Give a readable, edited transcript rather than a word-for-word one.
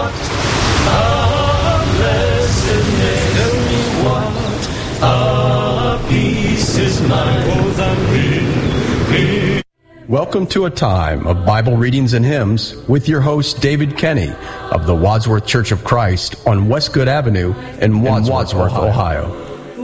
what? Blessedness. Tell me what? Peace is mine. Welcome to a time of Bible readings and hymns with your host, David Kenny of the Wadsworth Church of Christ on Westgood Avenue in Wadsworth, Ohio.